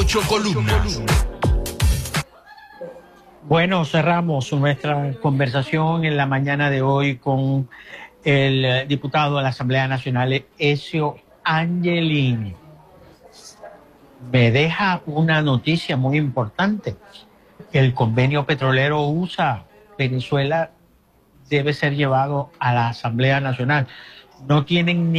8 columnas. Bueno, cerramos nuestra conversación en la mañana de hoy con el diputado de la Asamblea Nacional, Ezio Angelini. Me deja una noticia muy importante. El convenio petrolero USA-Venezuela debe ser llevado a la Asamblea Nacional. No tienen